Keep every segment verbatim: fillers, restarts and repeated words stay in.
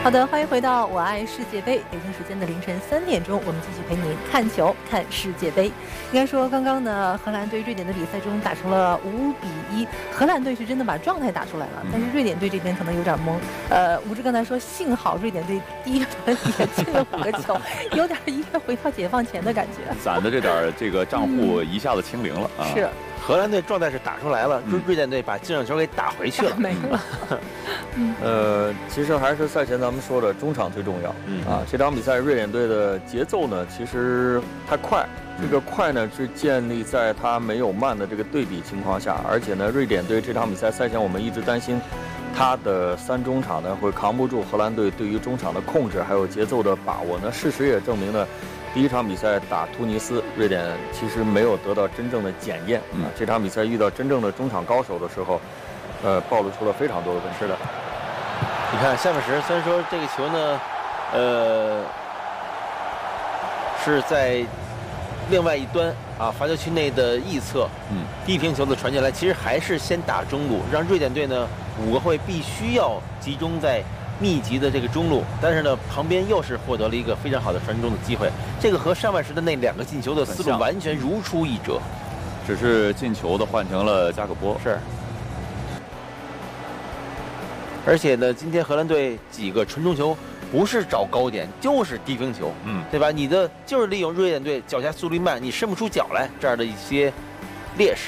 好的，欢迎回到我爱世界杯。北京时间的凌晨三点钟，我们继续陪您看球、看世界杯。应该说，刚刚呢，荷兰对瑞典的比赛中打成了五比一。荷兰队是真的把状态打出来了，但是瑞典队这边可能有点懵。呃，吴志刚才说，幸好瑞典队第一轮也进了五个球，有点一跃回到解放前的感觉。 攒的这点这个账户一下子清零了、嗯、啊！ 是。 荷兰队状态是打出来了，瑞、嗯、瑞典队把净胜球给打回去了， 没了。 嗯、呃，其实还是赛前咱们说的中场最重要、嗯、啊。这场比赛瑞典队的节奏呢，其实太快，这个快呢是建立在他没有慢的这个对比情况下，而且呢，瑞典队这场比赛赛前我们一直担心他的三中场呢会扛不住荷兰队对于中场的控制还有节奏的把握呢。事实也证明呢。第一场比赛打突尼斯，瑞典其实没有得到真正的检验啊。这场比赛遇到真正的中场高手的时候，呃，暴露出了非常多的问题的。 你看夏木什，虽然说这个球呢，呃，是在另外一端啊罚球区内的翼侧，嗯，低平球的传进来，其实还是先打中路，让瑞典队呢五个后卫必须要集中在。密集的这个中路，但是呢，旁边又是获得了一个非常好的传中的机会。这个和上半时的那两个进球的思路完全如出一辙， 只是进球的换成了加可波。 是。而且呢，今天荷兰队几个传中球不是找高点，就是低平球，嗯，对吧？你的就是利用瑞典队脚下速率慢，你伸不出脚来这样的一些劣势。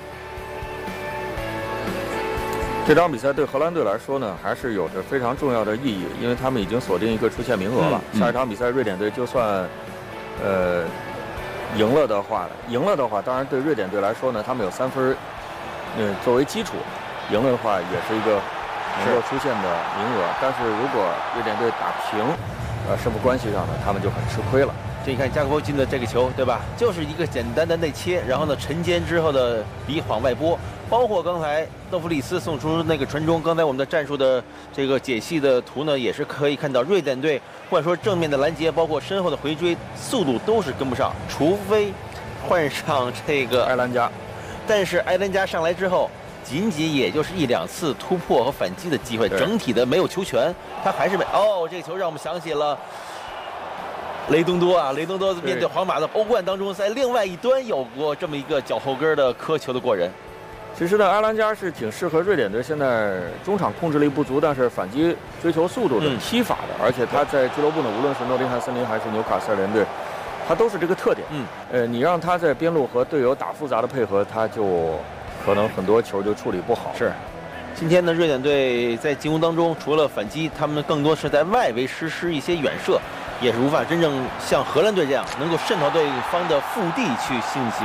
这场比赛对荷兰队来说呢，还是有着非常重要的意义，因为他们已经锁定一个出线名额了。嗯、下一场比赛，瑞典队就算，呃，赢了的话，赢了的话，当然对瑞典队来说呢，他们有三分，嗯，作为基础，赢了的话也是一个能够出线的名额。但是如果瑞典队打平，呃，胜负关系上呢，他们就很吃亏了。 这你看加科波进的这个球，对吧？就是一个简单的内切，然后呢沉肩之后的比晃外拨。包括刚才邓弗里斯送出那个传中，刚才我们的战术的这个解析的图呢，也是可以看到瑞典队或者说正面的拦截，包括身后的回追，速度都是跟不上，除非换上这个埃兰加。 但是埃兰加上来之后，仅仅也就是一两次突破和反击的机会，整体的没有球权，他还是没。哦，这个球让我们想起了。雷东多啊，雷东多面对皇马的欧冠当中，在另外一端有过这么一个脚后跟的磕球的过人。 其实呢，埃兰加是挺适合瑞典队现在中场控制力不足，但是反击追求速度的踢法的，嗯、而且他在俱乐部呢，无论是诺丁汉森林还是纽卡斯尔联队，他都是这个特点。嗯，呃，你让他在边路和队友打复杂的配合，他就可能很多球就处理不好。 是。今天呢，瑞典队在进攻当中，除了反击，他们更多是在外围实施一些远射，也是无法真正像荷兰队这样能够渗透对方的腹地去进行。